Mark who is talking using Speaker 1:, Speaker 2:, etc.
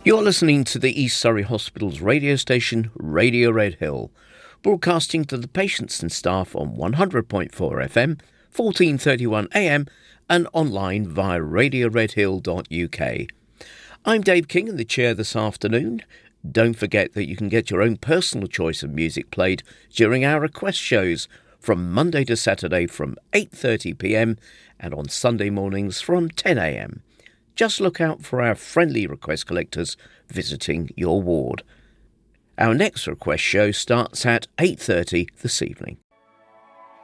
Speaker 1: You're listening to the East Surrey Hospital's radio station, Radio Red Hill, broadcasting to the patients and staff on 100.4 FM, 1431 AM and online via radioredhill.uk. I'm Dave King in the chair this afternoon. Don't forget that you can get your own personal choice of music played during our request shows from Monday to Saturday from 8:30pm and on Sunday mornings from 10am. Just look out for our friendly request collectors visiting your ward. Our next request show starts at 8:30 this evening.